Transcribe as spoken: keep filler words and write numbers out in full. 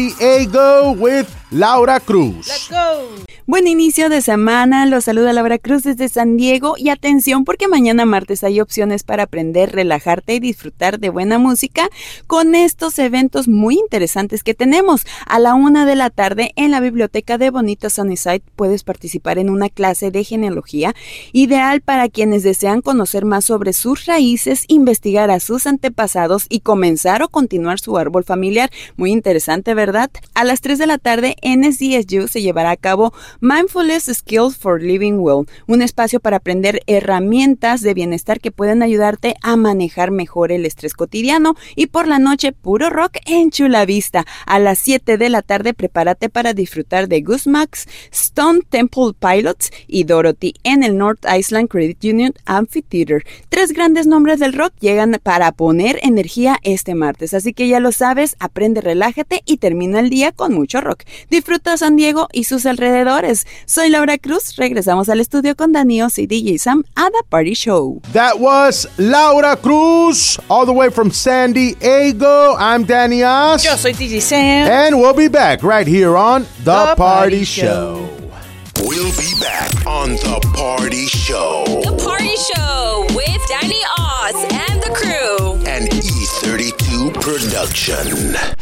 Diego with Laura Cruz. Let's go. Buen inicio de semana, los saluda Laura Cruz desde San Diego y atención porque mañana martes hay opciones para aprender, relajarte y disfrutar de buena música con estos eventos muy interesantes que tenemos. A la una de la tarde en la biblioteca de Bonita Sunnyside puedes participar en una clase de genealogía ideal para quienes desean conocer más sobre sus raíces, investigar a sus antepasados y comenzar o continuar su árbol familiar. Muy interesante, ¿verdad? A las tres de la tarde en S D S U se llevará a cabo Mindfulness Skills for Living Well, un espacio para aprender herramientas de bienestar que pueden ayudarte a manejar mejor el estrés cotidiano. Y por la noche, puro rock en Chula Vista. A las siete de la tarde, prepárate para disfrutar de Goosemax, Stone Temple Pilots y Dorothy en el North Island Credit Union Amphitheater. Tres grandes nombres del rock llegan para poner energía este martes, así que ya lo sabes, aprende, relájate y termina el día con mucho rock. Disfruta San Diego y sus alrededores. Soy Laura Cruz, regresamos al estudio con Dani Oz y D J Sam a The Party Show. That was Laura Cruz, all the way from San Diego. I'm Danny Oz. Yo soy D J Sam. And we'll be back right here on The, the Party, Party Show. Show. We'll be back on The Party Show. The Party Show with Danny Oz and the crew. An E thirty-two production.